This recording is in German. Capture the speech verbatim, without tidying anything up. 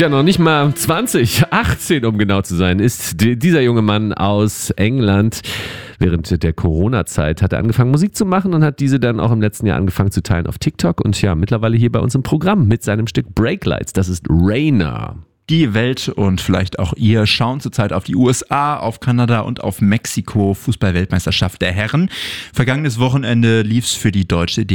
Ja, noch nicht mal zwanzig, achtzehn, um genau zu sein, ist die, dieser junge Mann aus England. Während der Corona-Zeit hat er angefangen, Musik zu machen und hat diese dann auch im letzten Jahr angefangen zu teilen auf TikTok und ja, mittlerweile hier bei uns im Programm mit seinem Stück Breaklights. Das ist Rainer. Die Welt und vielleicht auch ihr schauen zurzeit auf die U S A, auf Kanada und auf Mexiko. Fußball-Weltmeisterschaft der Herren. Vergangenes Wochenende lief es für die deutsche